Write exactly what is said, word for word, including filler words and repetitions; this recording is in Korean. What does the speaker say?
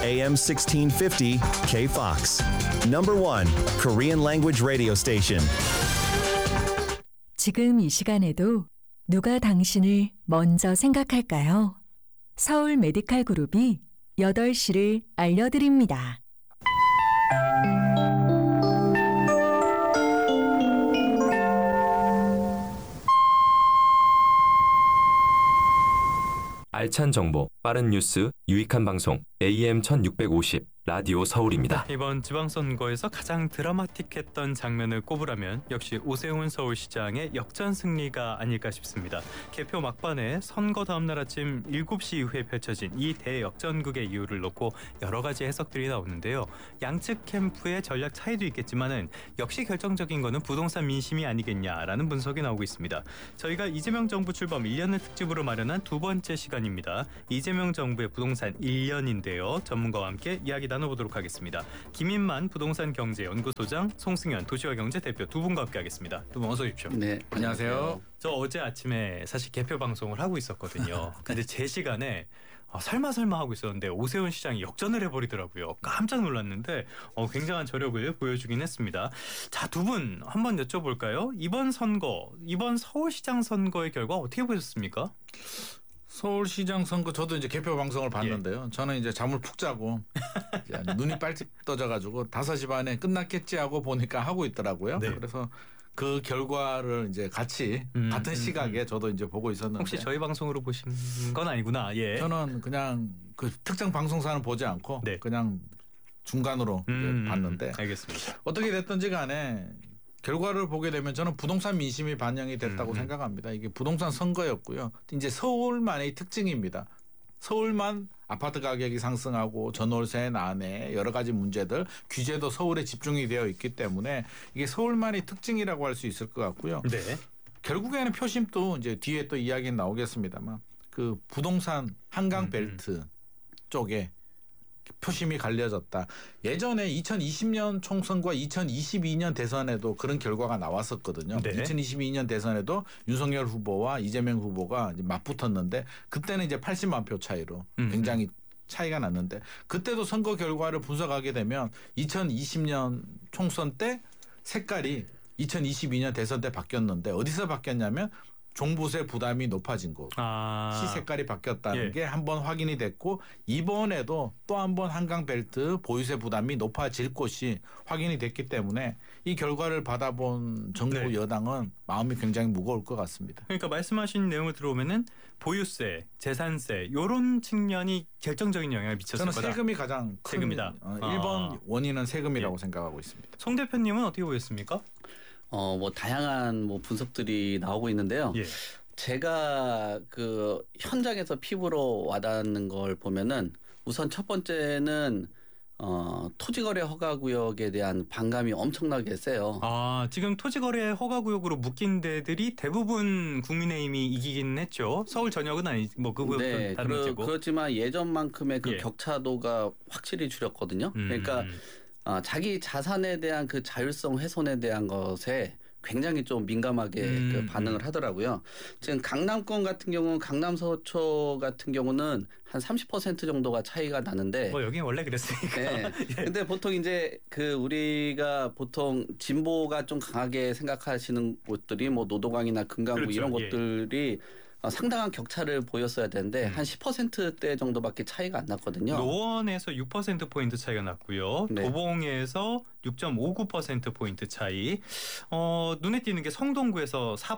에이엠 sixteen fifty K-Fox. Number one Korean language radio station. 지금 이 시간에도 누가 당신을 먼저 생각할까요? 서울 메디칼 그룹이 여덟 시를 알려드립니다. 알찬 정보, 빠른 뉴스, 유익한 방송 에이엠 천육백오십 라디오 서울입니다. 이번 지방선거에서 가장 드라마틱했던 장면을 꼽으라면 역시 오세훈 서울시장의 역전 승리가 아닐까 싶습니다. 개표 막판에 선거 다음 날 아침 일곱 시 이후에 펼쳐진 이 대역전극의 이유를 놓고 여러 가지 해석들이 나오는데요. 양측 캠프의 전략 차이도 있겠지만은 역시 결정적인 거는 부동산 민심이 아니겠냐라는 분석이 나오고 있습니다. 저희가 이재명 정부 출범 일 년을 특집으로 마련한 두 번째 시간입니다. 이재명 정부의 부동산 일 년인데요. 전문가와 함께 이야기 나눠보도록 하겠습니다. 김인만 부동산 경제연구소장, 송승현 도시화경제 대표 두 분과 함께하겠습니다. 두 분 어서 오십시오. 네, 안녕하세요. 저 어제 아침에 사실 개표 방송을 하고 있었거든요. 근데 제 시간에 어, 설마 설마 하고 있었는데 오세훈 시장이 역전을 해버리더라고요. 깜짝 놀랐는데 어, 굉장한 저력을 보여주긴 했습니다. 자, 두 분 한번 여쭤볼까요? 이번 선거, 이번 서울시장 선거의 결과 어떻게 보셨습니까? 서울시장 선거 저도 이제 개표 방송을 봤는데요. 예. 저는 이제 잠을 푹 자고 이제 눈이 빨리 떠져가지고 다섯 시 반에 끝났겠지 하고 보니까 하고 있더라고요. 네. 그래서 그 결과를 이제 같이 음, 같은 음, 시각에 음. 저도 이제 보고 있었는데 혹시 저희 방송으로 보신 건 아니구나. 예. 저는 그냥 그 특정 방송사는 보지 않고 네. 그냥 중간으로 음, 이제 봤는데 음, 알겠습니다. 어떻게 됐든지 간에 결과를 보게 되면 저는 부동산 민심이 반영이 됐다고 음. 생각합니다. 이게 부동산 선거였고요. 이제 서울만의 특징입니다. 서울만 아파트 가격이 상승하고 전월세 난해 여러 가지 문제들 규제도 서울에 집중이 되어 있기 때문에 이게 서울만의 특징이라고 할 수 있을 것 같고요. 네. 결국에는 표심도 이제 뒤에 또 이야기 나오겠습니다만 그 부동산 한강 벨트 음. 쪽에 표심이 갈려졌다. 예전에 이천이십 년 총선과 이천이십이 년 대선에도 그런 결과가 나왔었거든요. 네. 이천이십이 년 대선에도 윤석열 후보와 이재명 후보가 이제 맞붙었는데 그때는 이제 팔십만 표 차이로 음. 굉장히 차이가 났는데 그때도 선거 결과를 분석하게 되면 이천이십 년 총선 때 색깔이 이천이십이 년 대선 때 바뀌었는데 어디서 바뀌었냐면 종부세 부담이 높아진 곳. 아. 시 색깔이 바뀌었다는 예. 게 한 번 확인이 됐고 이번에도 또 한 번 한강벨트 보유세 부담이 높아질 곳이 확인이 됐기 때문에 이 결과를 받아본 정부 네. 여당은 마음이 굉장히 무거울 것 같습니다. 그러니까 말씀하신 내용을 들어오면은 보유세, 재산세 이런 측면이 결정적인 영향을 미쳤을 저는 거다. 세금이 가장 큰 세금이다. 어, 아. 일 번 원인은 세금이라고 예. 생각하고 있습니다. 송 대표님은 어떻게 보셨습니까? 어, 뭐 다양한 뭐 분석들이 나오고 있는데요. 예. 제가 그 현장에서 피부로 와닿는 걸 보면은 우선 첫 번째는 어, 토지거래 허가구역에 대한 반감이 엄청나게 세요. 아, 지금 토지거래 허가구역으로 묶인 데들이 대부분 국민의힘이 이기긴 했죠. 서울 전역은 아니, 뭐 그거는 네, 다른 그러, 문제고. 그렇지만 예전만큼의 그 예. 격차도가 확실히 줄였거든요. 음. 그러니까 어, 자기 자산에 대한 그 자율성 훼손에 대한 것에 굉장히 좀 민감하게 음, 그 반응을 하더라고요. 지금 강남권 같은 경우는 강남 서초 같은 경우는 한 삼십 퍼센트 정도가 차이가 나는데 뭐 여기 원래 그랬으니까. 네. 예. 근데 보통 이제 그 우리가 보통 진보가 좀 강하게 생각하시는 곳들이 뭐 노도강이나 금강구 그렇죠. 이런 예. 곳들이 어, 상당한 격차를 보였어야 되는데 음. 한 십 퍼센트대 정도밖에 차이가 안 났거든요. 노원에서 육 퍼센트 포인트 차이가 났고요. 네. 도봉에서 육 점 오구 퍼센트 포인트 차이. 어, 눈에 띄는 게 성동구에서 사